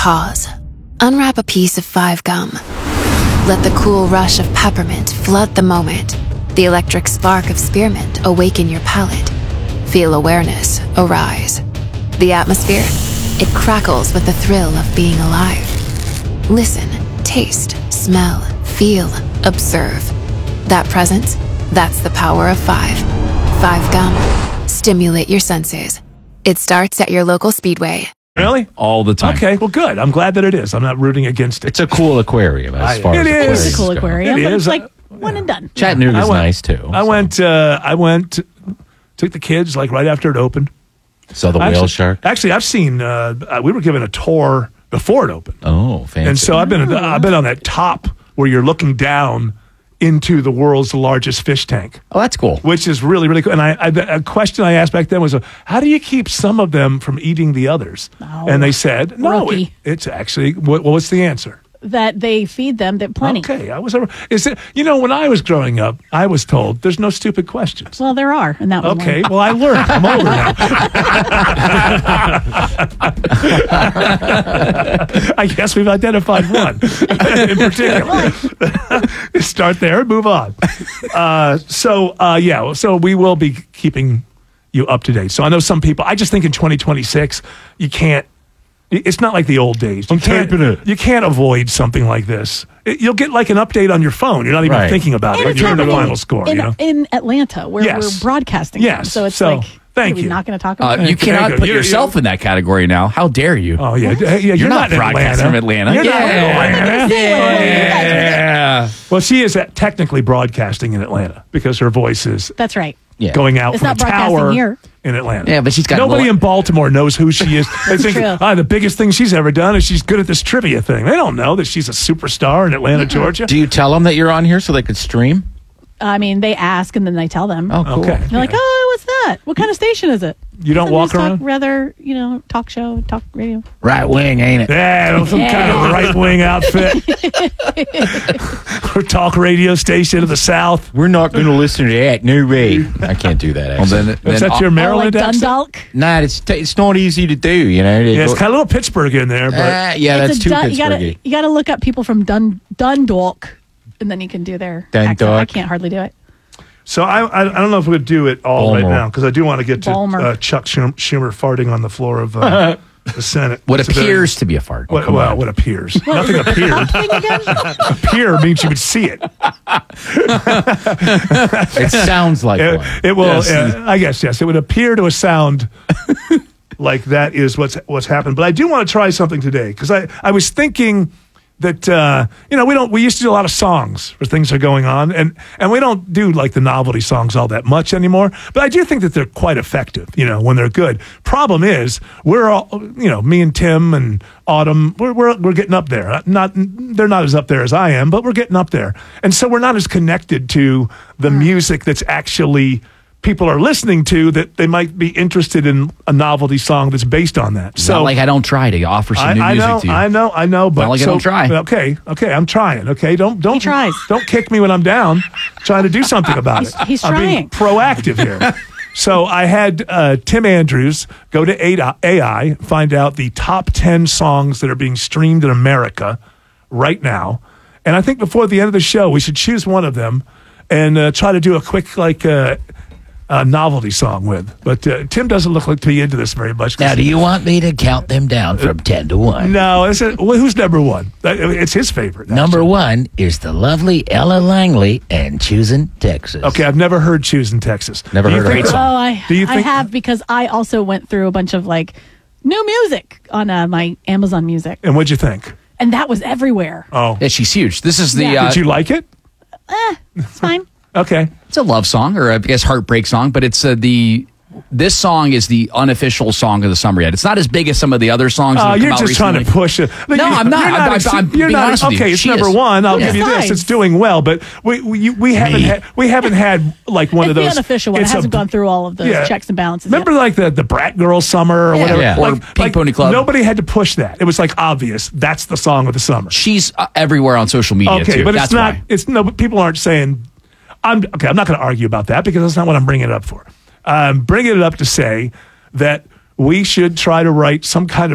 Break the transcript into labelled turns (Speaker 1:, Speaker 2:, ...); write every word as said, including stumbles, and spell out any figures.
Speaker 1: Pause. Unwrap a piece of Five Gum. Let the cool rush of peppermint flood the moment. The electric spark of spearmint awaken your palate. Feel awareness arise. The atmosphere, it crackles with the thrill of being alive. Listen, taste, smell, feel, observe. That presence, that's the power of five. Five Gum. Stimulate your senses. It starts at your local Speedway.
Speaker 2: Really?
Speaker 3: All the time.
Speaker 2: Okay, well, good. I'm glad that it is. I'm not rooting against it.
Speaker 4: It's a cool aquarium as
Speaker 2: I-
Speaker 4: far
Speaker 2: it
Speaker 4: as
Speaker 2: is.
Speaker 5: It's a cool
Speaker 4: aquariums go.
Speaker 5: aquarium,
Speaker 2: It
Speaker 5: but
Speaker 2: is.
Speaker 5: it's like one and done.
Speaker 4: Chattanooga's
Speaker 2: I went-
Speaker 4: nice too.
Speaker 2: I
Speaker 4: so.
Speaker 2: went. Uh, I went. Took the kids like right after it opened.
Speaker 4: Saw the whale
Speaker 2: actually,
Speaker 4: shark.
Speaker 2: Actually, I've seen. Uh, uh, we were given a tour before it opened,
Speaker 4: Oh, fancy.
Speaker 2: and so I've been. I've been on that top where you're looking down into the world's largest fish tank,
Speaker 4: oh, that's cool.
Speaker 2: which is really really cool. And I, I a question I asked back then was, uh, how do you keep some of them from eating the others?
Speaker 5: Oh,
Speaker 2: and they said, no,
Speaker 5: rookie.
Speaker 2: it, it's actually. What, what's the answer?
Speaker 5: That they feed them that plenty.
Speaker 2: Okay, I was. a- Is it? You know, when I was growing up, I was told there's no stupid questions.
Speaker 5: Well, there are, and that was
Speaker 2: Okay,
Speaker 5: one.
Speaker 2: well, I learned. I'm older now. I guess we've identified one in particular. Start there and move on. Uh, so, uh, yeah, so we will be keeping you up to date. So I know some people, I just think in twenty twenty-six, you can't, it's not like the old days. You
Speaker 4: I'm
Speaker 2: can't,
Speaker 4: taping it.
Speaker 2: You can't avoid something like this. It- you'll get like an update on your phone. You're not even
Speaker 4: Right.
Speaker 2: thinking about
Speaker 5: And
Speaker 2: it.
Speaker 5: it's
Speaker 2: You're in the
Speaker 5: happening
Speaker 2: final score,
Speaker 5: in,
Speaker 2: you know?
Speaker 5: in Atlanta, where
Speaker 2: Yes.
Speaker 5: we're broadcasting.
Speaker 2: Yes.
Speaker 5: from. So it's
Speaker 2: So,
Speaker 5: like,
Speaker 2: thank
Speaker 5: are we
Speaker 2: you.
Speaker 5: not going to talk
Speaker 3: Uh,
Speaker 5: about
Speaker 3: you
Speaker 5: it?
Speaker 2: There you
Speaker 3: cannot
Speaker 2: go.
Speaker 3: put
Speaker 2: You-
Speaker 3: yourself
Speaker 2: you-
Speaker 3: in that category now. How dare you?
Speaker 2: Oh, yeah. Yeah, you're,
Speaker 3: You're
Speaker 2: not,
Speaker 3: not
Speaker 2: in
Speaker 3: broadcasting
Speaker 2: Atlanta.
Speaker 3: from Atlanta.
Speaker 2: You're not in
Speaker 3: Yeah.
Speaker 2: Atlanta.
Speaker 3: Yeah.
Speaker 2: Well, she is at- technically broadcasting in Atlanta because her voice is
Speaker 5: That's right.
Speaker 4: Yeah.
Speaker 2: going out
Speaker 5: It's
Speaker 2: from
Speaker 5: not
Speaker 2: a tower
Speaker 5: broadcasting here.
Speaker 2: in Atlanta.
Speaker 3: Yeah, but she's got
Speaker 2: Nobody
Speaker 3: little-
Speaker 2: in Baltimore knows who she is. They think,
Speaker 5: true.
Speaker 2: ah, the biggest thing she's ever done is she's good at this trivia thing. They don't know that she's a superstar in Atlanta, Georgia.
Speaker 4: Do you tell them that you're on here so they could stream?
Speaker 5: I mean, they ask and then they tell them.
Speaker 4: Oh, cool.
Speaker 2: Okay.
Speaker 5: You're like, oh, what's that? What kind of station is it?
Speaker 2: You don't
Speaker 5: They
Speaker 2: walk
Speaker 5: just talk
Speaker 2: around?
Speaker 5: rather, you know, talk show, talk radio.
Speaker 4: Right wing, ain't it?
Speaker 2: Yeah, some kind of
Speaker 5: Yeah.
Speaker 2: right wing outfit. or talk radio station of the South.
Speaker 4: We're not going to listen to that. No way. I can't do that.
Speaker 3: Well,
Speaker 4: Actually.
Speaker 3: then,
Speaker 2: Is
Speaker 3: then
Speaker 2: that your
Speaker 5: Oh,
Speaker 2: Maryland
Speaker 5: like
Speaker 2: accent?
Speaker 5: Dundalk.
Speaker 4: Nah, it's it's not easy to do. You know. They
Speaker 2: Yeah, it's
Speaker 4: go-
Speaker 2: kind of a little Pittsburgh in there, but
Speaker 4: Ah, yeah,
Speaker 5: It's
Speaker 4: that's
Speaker 5: a
Speaker 4: too
Speaker 5: Dun- you gotta
Speaker 4: Pittsburghy.
Speaker 5: you gotta look up people from Dun Dundalk, and then you can do their accent.
Speaker 4: Dundalk.
Speaker 5: I can't hardly do it.
Speaker 2: so I, I I don't know if we would do it all right
Speaker 4: Balmer.
Speaker 2: now because I do want to get to
Speaker 5: Balmer.
Speaker 2: uh, Chuck Schum- Schumer farting on the floor of uh, the Senate.
Speaker 3: what
Speaker 2: It's a very-
Speaker 3: appears to be a fart.
Speaker 2: What, well, what appears? Nothing appeared. Appear means you would see it.
Speaker 4: It sounds like
Speaker 2: It,
Speaker 4: one.
Speaker 2: it will.
Speaker 3: Yes.
Speaker 2: Uh, I guess yes. It would appear to a sound like that is what's what's happened. But I do want to try something today because I I was thinking that uh, you know we don't we used to do a lot of songs where things are going on and and we don't do like the novelty songs all that much anymore. But I do think that they're quite effective. You know when they're good. Problem is we're all you know me and Tim and Autumn we're we're we're getting up there. Not they're not as up there as I am, but we're getting up there. And so we're not as connected to the music that's actually people are listening to that they might be interested in a novelty song that's based on that.
Speaker 3: It's
Speaker 2: So
Speaker 3: not like I don't try to offer some
Speaker 2: I,
Speaker 3: new
Speaker 2: I
Speaker 3: music
Speaker 2: know,
Speaker 3: to you.
Speaker 2: I know, I know, but
Speaker 3: not like I
Speaker 2: so-
Speaker 3: don't try.
Speaker 2: Okay, okay, I'm trying. Okay, don't don't
Speaker 5: He tries.
Speaker 2: don't kick me when I'm down. Trying to do something about
Speaker 5: He's-
Speaker 2: it.
Speaker 5: he's
Speaker 2: I'm being
Speaker 5: trying.
Speaker 2: proactive here. So I had uh, Tim Andrews go to A I, find out the top ten songs that are being streamed in America right now, and I think before the end of the show we should choose one of them and uh, try to do a quick like. Uh, uh, novelty song with, but uh, Tim doesn't look like to be into this very much. 'cause
Speaker 4: Now, do you want me to count them down from ten to one?
Speaker 2: No, it's a, well, who's number one? That- It's his favorite.
Speaker 4: Number
Speaker 2: actually.
Speaker 4: one is the lovely Ella Langley and Choosing Texas.
Speaker 2: Okay, I've never heard "Choosing Texas."
Speaker 4: Never
Speaker 2: Do you
Speaker 4: heard of
Speaker 2: think-
Speaker 4: it.
Speaker 5: Oh, I
Speaker 2: Do you
Speaker 5: I
Speaker 2: think-
Speaker 5: have because I also went through a bunch of like new music on uh, my Amazon Music,
Speaker 2: And what'd you think?
Speaker 5: and that was everywhere.
Speaker 2: Oh,
Speaker 3: Yeah, she's huge. This is the.
Speaker 5: Yeah.
Speaker 3: Uh,
Speaker 2: did you like it?
Speaker 5: It's fine.
Speaker 2: Okay.
Speaker 3: it's a love song, or I guess heartbreak song, but it's uh, the. This song is the unofficial song of the summer yet. It's not as big as some of the other songs. that
Speaker 2: Uh,
Speaker 3: have
Speaker 2: you're
Speaker 3: come out
Speaker 2: just
Speaker 3: recently.
Speaker 2: trying to push it.
Speaker 3: No, I'm not.
Speaker 2: You're
Speaker 3: I'm- I'm-
Speaker 2: ex-
Speaker 3: I'm
Speaker 2: you're
Speaker 3: being
Speaker 2: not.
Speaker 3: honest with you.
Speaker 2: Okay, it's
Speaker 3: She
Speaker 2: number
Speaker 3: is.
Speaker 2: one. I'll
Speaker 5: Yeah.
Speaker 2: give you this.
Speaker 5: Besides-
Speaker 2: It's doing well, but we we, we haven't
Speaker 4: Me.
Speaker 2: had, we haven't had like one
Speaker 5: It's
Speaker 2: of
Speaker 5: the
Speaker 2: those
Speaker 5: unofficial one. It
Speaker 2: it's a-
Speaker 5: hasn't gone through all of those
Speaker 2: Yeah.
Speaker 5: checks and balances.
Speaker 2: Remember,
Speaker 5: yet.
Speaker 2: like the the Brat Girl Summer or
Speaker 5: Yeah.
Speaker 2: whatever,
Speaker 4: Yeah.
Speaker 3: Or
Speaker 2: like,
Speaker 3: Pink
Speaker 2: like
Speaker 3: Pony Club.
Speaker 2: Nobody had to push that. It was like obvious. That's the song of the summer.
Speaker 3: She's uh, everywhere on social media
Speaker 2: Okay,
Speaker 3: too.
Speaker 2: but
Speaker 3: That's
Speaker 2: it's not.
Speaker 3: why.
Speaker 2: It's no. But people aren't saying. I'm okay. I'm not going to argue about that because that's not what I'm bringing it up for. I'm bringing it up to say that we should try to write some kind of